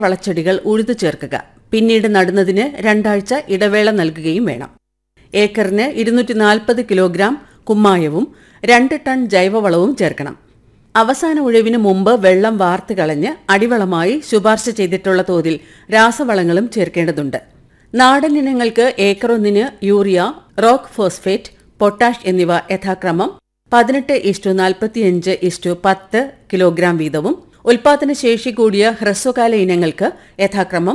വളച്ചെടികൾ ഉഴുതു ചേർക്കുക. പിന്നീട് നടുന്നതിന് 2 ആഴ്ച ഇടവേള നൽകുകയും വേണം. ഏക്കറിന് 240 കിലോഗ്രാം കുമ്മായവും 2 ടൺ ജൈവവളവും ചേർക്കണം. അവസാന ഉഴവിന് മുമ്പ് വെള്ളം വാർത്ത് കളഞ്ഞ് അടിവളമായി ശുപാർശ ചെയ്തിട്ടുള്ള തോതിൽ രാസവളങ്ങളും ചേർക്കേണ്ടതുണ്ട്. നാടൻ ഇനങ്ങൾക്ക് ഏക്കറൊന്നിന് യൂറിയ, റോക്ക് ഫോസ്ഫേറ്റ്, പൊട്ടാഷ് എന്നിവ യഥാക്രമം 18:45:10 കിലോഗ്രാം വീതവും, ഉൽപാദനശേഷി കൂടിയ ഹ്രസ്വകാല ഇനങ്ങൾക്ക് യഥാക്രമം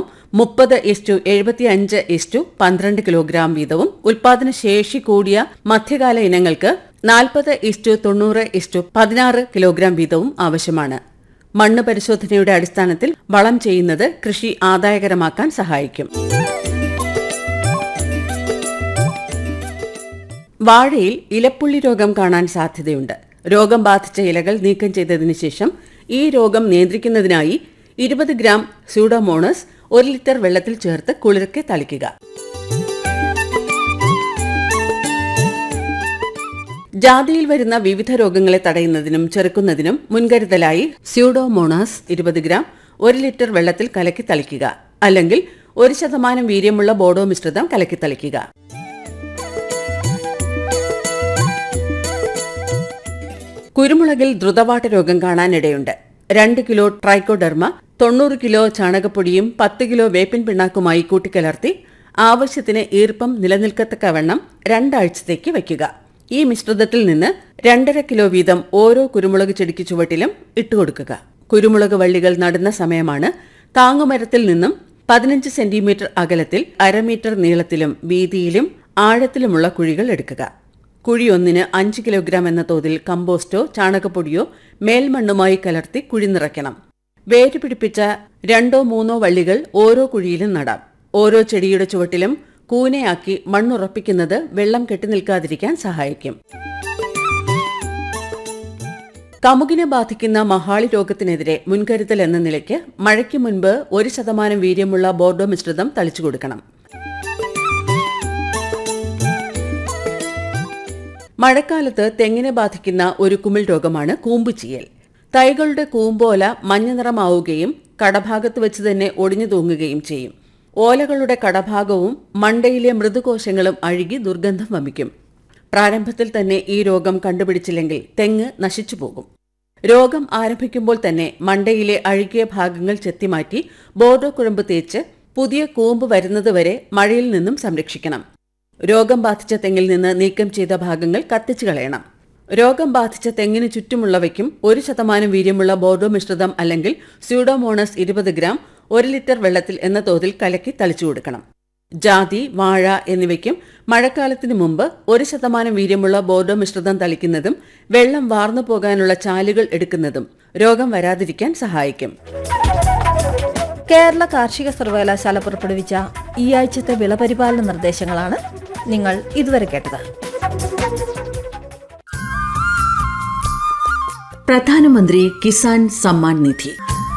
30:75:12 കിലോഗ്രാം വീതവും, ഉൽപാദനശേഷി കൂടിയ മധ്യകാല ഇനങ്ങൾക്ക് 40:90:16 കിലോഗ്രാം വീതവും ആവശ്യമാണ്. മണ്ണ് പരിശോധനയുടെ അടിസ്ഥാനത്തിൽ വളം ചെയ്യുന്നത് കൃഷി ആദായകരമാക്കാൻ സഹായിക്കും. വാഴയിൽ ഇലപ്പുള്ളി രോഗം കാണാൻ സാധ്യതയുണ്ട്. രോഗം ബാധിച്ച ഇലകൾ നീക്കം ചെയ്തതിനു ശേഷം ഈ രോഗം നിയന്ത്രിക്കുന്നതിനായി 20 ഗ്രാം സ്യൂഡോമോണസ് 1 ലിറ്റർ വെള്ളത്തിൽ ചേർത്ത് കുളിർക്കെ തളിക്കുക. ജാതിയിൽ വരുന്ന വിവിധ രോഗങ്ങളെ തടയുന്നതിനും ചെറുക്കുന്നതിനും മുൻകരുതലായി സ്യൂഡോമോണാസ് 20 ഗ്രാം 1 ലിറ്റർ വെള്ളത്തിൽ കലക്കി തളിക്കുക. അല്ലെങ്കിൽ 1% വീര്യമുള്ള ബോഡോ മിശ്രിതം കലക്കി തളിക്കുക. കുരുമുളകിൽ ദ്രുതവാട്ട രോഗം കാണാനിടയുണ്ട്. 2 കിലോ ട്രൈക്കോഡെർമ 90 കിലോ ചാണകപ്പൊടിയും 10 കിലോ വേപ്പിൻ പിണ്ണാക്കുമായി കൂട്ടിക്കലർത്തി ആവശ്യത്തിന് ഈർപ്പം നിലനിൽക്കത്തക്കവണ്ണം 2 ആഴ്ചത്തേക്ക് വയ്ക്കുക. ഈ മിശ്രിതത്തിൽ നിന്ന് 2.5 കിലോ വീതം ഓരോ കുരുമുളക് ചെടിക്ക് ചുവട്ടിലും ഇട്ടുകൊടുക്കുക. കുരുമുളക് വള്ളികൾ നടുന്ന സമയമാണ്. താങ്ങുമരത്തിൽ നിന്നും 15 സെന്റിമീറ്റർ അകലത്തിൽ 1/2 മീറ്റർ നീളത്തിലും വീതിയിലും ആഴത്തിലുമുള്ള കുഴികൾ എടുക്കുക. കുഴി ഒന്നിന് 5 കിലോഗ്രാം എന്ന തോതിൽ കമ്പോസ്റ്റോ ചാണകപ്പൊടിയോ മേൽമണ്ണുമായി കലർത്തി കുഴി നിറയ്ക്കണം. വേര് പിടിപ്പിച്ച 2-3 വള്ളികൾ ഓരോ കുഴിയിലും നടാം. ഓരോ ചെടിയുടെ ചുവട്ടിലും കൂനയാക്കി മണ്ണുറപ്പിക്കുന്നത് വെള്ളം കെട്ടിനിൽക്കാതിരിക്കാൻ സഹായിക്കും. കമുകിനെ ബാധിക്കുന്ന മഹാളി രോഗത്തിനെതിരെ മുൻകരുതൽ എന്ന നിലയ്ക്ക് മഴയ്ക്ക് മുൻപ് 1% വീര്യമുള്ള ബോർഡോ മിശ്രിതം തളിച്ചു കൊടുക്കണം. മഴക്കാലത്ത് തെങ്ങിനെ ബാധിക്കുന്ന ഒരു കുമിൾ രോഗമാണ് കൂമ്പുചീയൽ. തൈകളുടെ കൂമ്പോല മഞ്ഞ നിറമാവുകയും കടഭാഗത്ത് വെച്ച് തന്നെ ഒടിഞ്ഞു തൂങ്ങുകയും ചെയ്യും. ഓലകളുടെ കടഭാഗവും മണ്ടയിലെ മൃദുകോശങ്ങളും അഴുകി ദുർഗന്ധം വമിക്കും. പ്രാരംഭത്തിൽ തന്നെ ഈ രോഗം കണ്ടുപിടിച്ചില്ലെങ്കിൽ തെങ്ങ് നശിച്ചുപോകും. രോഗം ആരംഭിക്കുമ്പോൾ തന്നെ മണ്ടയിലെ അഴുകിയ ഭാഗങ്ങൾ ചെത്തിമാറ്റി ബോർഡോ കുഴമ്പ് തേച്ച് പുതിയ കൂമ്പ് വരുന്നതുവരെ മഴയിൽ നിന്നും സംരക്ഷിക്കണം. രോഗം ബാധിച്ച തെങ്ങിൽ നിന്ന് നീക്കം ചെയ്ത ഭാഗങ്ങൾ കത്തിച്ചു കളയണം. രോഗം ബാധിച്ച തെങ്ങിന് ചുറ്റുമുള്ളവയ്ക്കും 1% വീര്യമുള്ള ബോർഡോ മിശ്രിതം അല്ലെങ്കിൽ സ്യൂഡോമോണസ് 20 ഗ്രാം 1 ലിറ്റർ വെള്ളത്തിൽ എന്ന തോതിൽ കലക്കി തളിച്ചു കൊടുക്കണം. ജാതി, വാഴ എന്നിവയ്ക്കും മഴക്കാലത്തിനു മുമ്പ് 1% വീര്യമുള്ള ബോർഡോ മിശ്രിതം തളിക്കുന്നതും വെള്ളം വാർന്നു പോകാനുള്ള ചാലുകൾ എടുക്കുന്നതും രോഗം വരാതിരിക്കാൻ സഹായിക്കും. കേരള കാർഷിക സർവകലാശാല പുറപ്പെടുവിച്ച ഈ ആഴ്ചത്തെ വിളപരിപാലന നിർദ്ദേശങ്ങളാണ് നിങ്ങൾ ഇതുവരെ കേട്ടത്. പ്രധാനമന്ത്രി കിസാൻ സമ്മാൻ നിധി.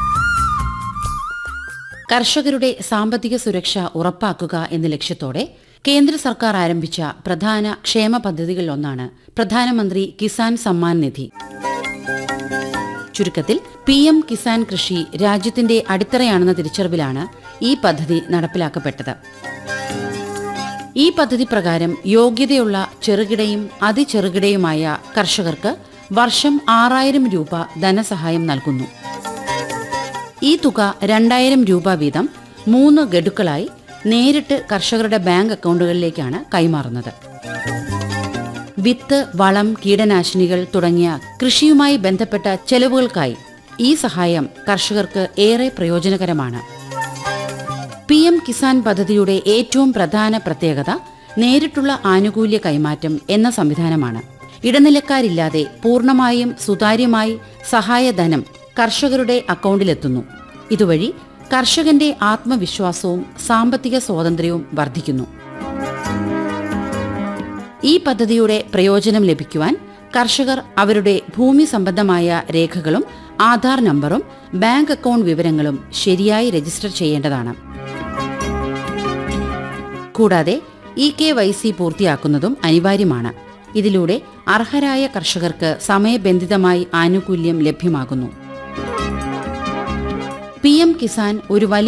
കർഷകരുടെ സാമ്പത്തിക സുരക്ഷ ഉറപ്പാക്കുക എന്ന ലക്ഷ്യത്തോടെ കേന്ദ്ര സർക്കാർ ആരംഭിച്ച പ്രധാന ക്ഷേമ പദ്ധതികളിലൊന്നാണ് പ്രധാനമന്ത്രി കിസാൻ സമ്മാൻ നിധി. ചുരുക്കത്തിൽ PM കിസാൻ കൃഷി രാജ്യത്തിന്റെ അടിത്തറയാണെന്ന തിരിച്ചറിവിലാണ് ഈ പദ്ധതി നടപ്പിലാക്കപ്പെട്ടത്. ഈ പദ്ധതി പ്രകാരം യോഗ്യതയുള്ള ചെറുകിടയും അതിചെറുകിടയുമായ കർഷകർക്ക് വർഷം 6000 രൂപ ധനസഹായം നൽകുന്നു. ഈ തുക 2000 രൂപ വീതം 3 ഗഡുക്കളായി നേരിട്ട് കർഷകരുടെ ബാങ്ക് അക്കൗണ്ടുകളിലേക്കാണ് കൈമാറുന്നത്. വിത്ത്, വളം, കീടനാശിനികൾ തുടങ്ങിയ കൃഷിയുമായി ബന്ധപ്പെട്ട ചെലവുകൾക്കായി ഈ സഹായം കർഷകർക്ക് ഏറെ പ്രയോജനകരമാണ്. PM കിസാൻ പദ്ധതിയുടെ ഏറ്റവും പ്രധാന പ്രത്യേകത നേരിട്ടുള്ള ആനുകൂല്യ കൈമാറ്റം എന്ന സംവിധാനമാണ്. ഇടനിലക്കാരില്ലാതെ പൂർണ്ണമായും സുതാര്യമായി സഹായധനം കർഷകരുടെ അക്കൗണ്ടിലെത്തുന്നു. ഇതുവഴി കർഷകന്റെ ആത്മവിശ്വാസവും സാമ്പത്തിക സ്വാതന്ത്ര്യവും വർദ്ധിക്കുന്നു. ഈ പദ്ധതിയുടെ പ്രയോജനം ലഭിക്കുവാൻ കർഷകർ അവരുടെ ഭൂമി സംബന്ധമായ രേഖകളും ആധാർ നമ്പറും ബാങ്ക് അക്കൗണ്ട് വിവരങ്ങളും ശരിയായി രജിസ്റ്റർ ചെയ്യേണ്ടതാണ്. കൂടാതെ EKYC പൂർത്തിയാക്കുന്നതും അനിവാര്യമാണ്. ഇതിലൂടെ അർഹരായ കർഷകർക്ക് സമയബന്ധിതമായി ആനുകൂല്യം ലഭ്യമാകുന്നു. PM കിസാൻ ഒരു വലിയ